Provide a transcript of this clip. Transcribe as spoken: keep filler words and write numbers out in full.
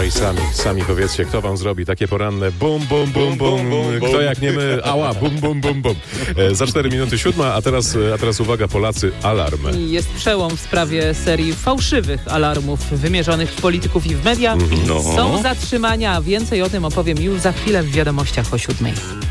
i sami, sami powiedzcie, kto wam zrobi takie poranne bum, bum, bum, bum, kto jak nie my, ała, bum, bum, bum, bum. E, za cztery minuty siódma, a teraz, a teraz uwaga, Polacy, alarm. Jest przełom w sprawie serii fałszywych alarmów wymierzonych w polityków i w media. No. Są zatrzymania, a więcej o tym opowiem już za chwilę w wiadomościach o siódmej.